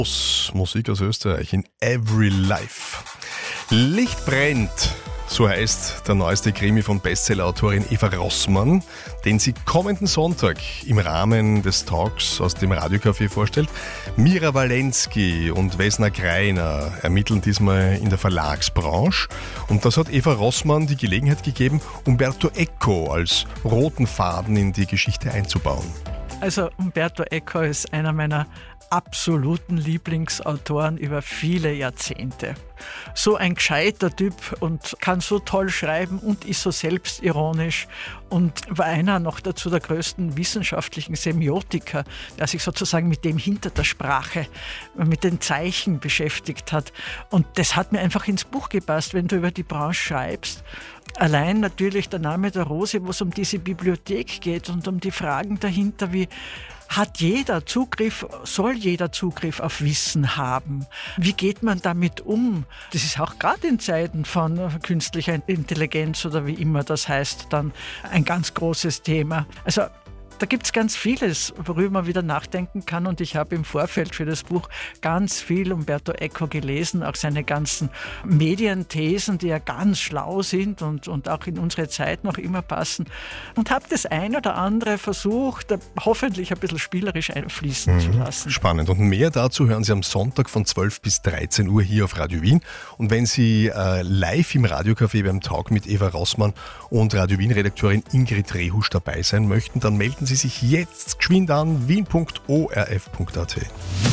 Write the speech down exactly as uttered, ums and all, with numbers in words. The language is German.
Musik aus Österreich in Every Life. Licht brennt, so heißt der neueste Krimi von Bestsellerautorin Eva Rossmann, den sie kommenden Sonntag im Rahmen des Talks aus dem Radiocafé vorstellt. Mira Walensky und Vesna Greiner ermitteln diesmal in der Verlagsbranche. Und das hat Eva Rossmann die Gelegenheit gegeben, Umberto Eco als roten Faden in die Geschichte einzubauen. Also Umberto Eco ist einer meiner absoluten Lieblingsautoren über viele Jahrzehnte. So ein gescheiter Typ und kann so toll schreiben und ist so selbstironisch und war einer noch dazu der größten wissenschaftlichen Semiotiker, der sich sozusagen mit dem hinter der Sprache, mit den Zeichen beschäftigt hat. Und das hat mir einfach ins Buch gepasst, wenn du über die Branche schreibst. Allein natürlich der Name der Rose, wo es um diese Bibliothek geht und um die Fragen dahinter, wie hat jeder Zugriff, soll jeder Zugriff auf Wissen haben? Wie geht man damit um? Das ist auch gerade in Zeiten von künstlicher Intelligenz oder wie immer das heißt, dann ein ganz großes Thema. Also da gibt es ganz vieles, worüber man wieder nachdenken kann, und ich habe im Vorfeld für das Buch ganz viel Umberto Eco gelesen, auch seine ganzen Medienthesen, die ja ganz schlau sind und, und auch in unsere Zeit noch immer passen, und habe das ein oder andere versucht, hoffentlich ein bisschen spielerisch einfließen mhm. zu lassen. Spannend. Und mehr dazu hören Sie am Sonntag von zwölf bis dreizehn Uhr hier auf Radio Wien. Und wenn Sie äh, live im Radiocafé beim Talk mit Eva Rossmann und Radio Wien-Redakteurin Ingrid Rehusch dabei sein möchten, dann melden Sie sich jetzt geschwind an wien punkt o r f punkt a t.